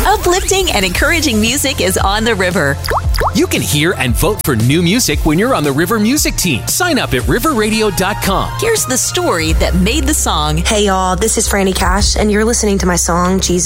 Uplifting and encouraging music is on the river. You can hear and vote for new music when you're on the River Music Team. Sign up at riverradio.com. Here's the story that made the song. Hey y'all, this is Franny Cash, and you're listening to my song, Jesus.